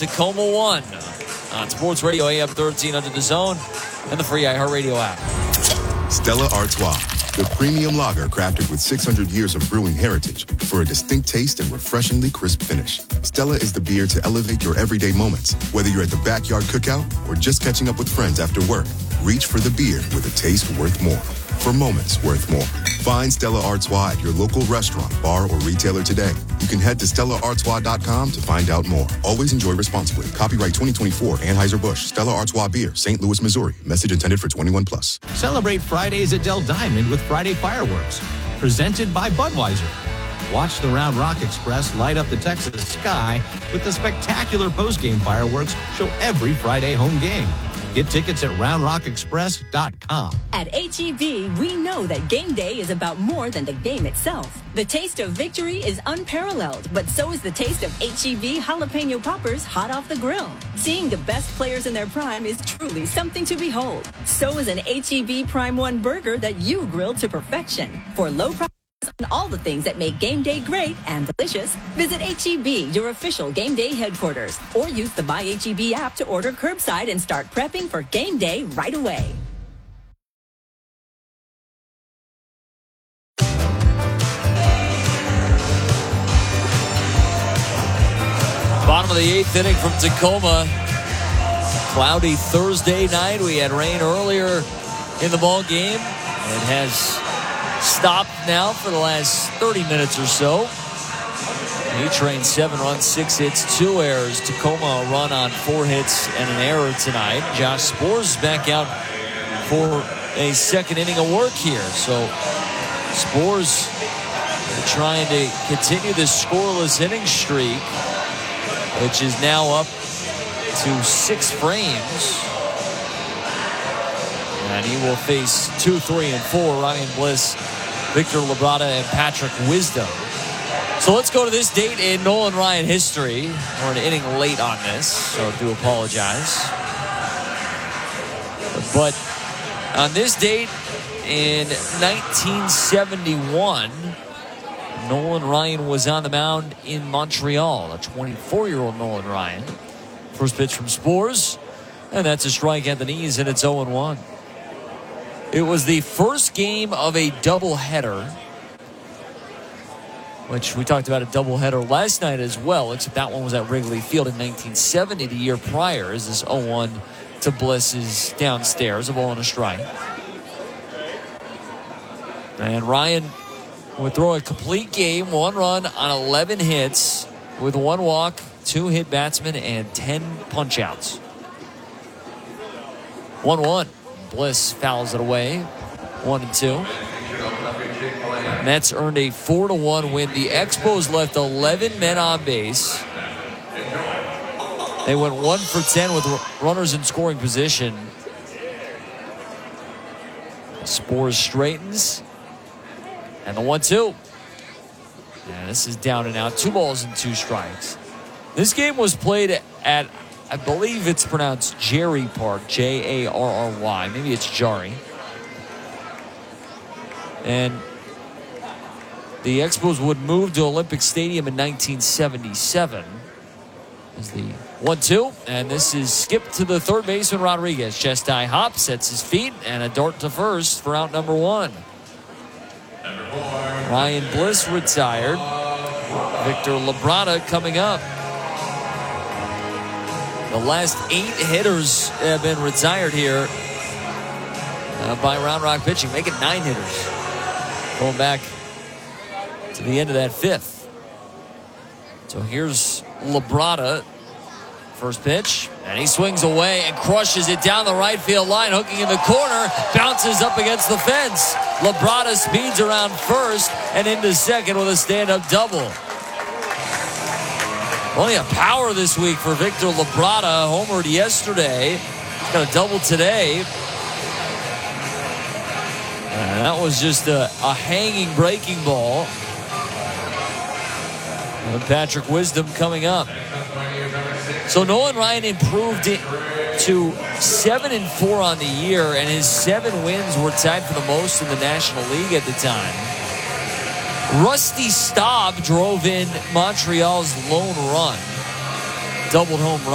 Tacoma won on Sports Radio AM 1300 The Zone and the free iHeartRadio app. Stella Artois, the premium lager crafted with 600 years of brewing heritage for a distinct taste and refreshingly crisp finish. Stella is the beer to elevate your everyday moments, whether you're at the backyard cookout or just catching up with friends after work. Reach for the beer with a taste worth more. For moments worth more. Find Stella Artois at your local restaurant, bar, or retailer today. You can head to StellaArtois.com to find out more. Always enjoy responsibly. Copyright 2024 Anheuser-Busch. Stella Artois Beer, St. Louis, Missouri. Message intended for 21 plus. Celebrate Fridays at Del Diamond with Friday Fireworks. Presented by Budweiser. Watch the Round Rock Express light up the Texas sky with the spectacular postgame fireworks show every Friday home game. Get tickets at RoundRockExpress.com. At H-E-B, we know that game day is about more than the game itself. The taste of victory is unparalleled, but so is the taste of H-E-B jalapeno poppers hot off the grill. Seeing the best players in their prime is truly something to behold. So is an H-E-B Prime 1 burger that you grilled to perfection. For low price on all the things that make game day great and delicious, visit H-E-B, your official game day headquarters, or use the Buy H-E-B app to order curbside and start prepping for game day right away. Bottom of the eighth inning from Tacoma. Cloudy Thursday night. We had rain earlier in the ball game. It has stopped now for the last 30 minutes or so. A-Train 7 runs, 6 hits, 2 errors. Tacoma a run on 4 hits and an error tonight. Josh Sborz back out for a second inning of work here. So Sborz trying to continue this scoreless inning streak, which is now up to 6 frames. And he will face 2, 3, and 4. Ryan Bliss, Victor Labrada, and Patrick Wisdom. So let's go to this date in Nolan Ryan history. We're an inning late on this, so I do apologize. But on this date in 1971, Nolan Ryan was on the mound in Montreal. A 24-year-old Nolan Ryan. First pitch from Sborz, and that's a strike at the knees, and it's 0-1. It was the first game of a doubleheader, which we talked about a doubleheader last night as well, except that one was at Wrigley Field in 1970, the year prior, as this 0-1 to Bliss's downstairs, a ball and a strike. And Ryan would throw a complete game, 1 run on 11 hits, with 1 walk, 2 hit batsmen, and 10 punch-outs. 1-1. Bliss fouls it away. 1-2. Mets earned a 4-1 win. The Expos left 11 men on base. They went 1 for 10 with runners in scoring position. Sborz straightens. And the 1-2. And this is down and out. 2 balls and 2 strikes. This game was played at, I believe it's pronounced Jarry Park, Jarry. Maybe it's Jarry. And the Expos would move to Olympic Stadium in 1977. As the 1-2, and this is skipped to the third baseman Rodriguez. Chest high hop, sets his feet, and a dart to first for out number 1. Ryan Bliss retired. Victor Labrada coming up. The last 8 hitters have been retired here by Round Rock pitching. Make it 9 hitters. Going back to the end of that 5th. So here's Labrada. First pitch, and he swings away and crushes it down the right field line, hooking in the corner, bounces up against the fence. Labrada speeds around first and into second with a stand-up double. Only a power this week for Victor Labrada. Homered yesterday. He's got a double today. And that was just a hanging breaking ball. And Patrick Wisdom coming up. So Nolan Ryan improved it to 7-4 on the year, and his 7 wins were tied for the most in the National League at the time. Rusty Staub drove in Montreal's lone run. Doubled home run.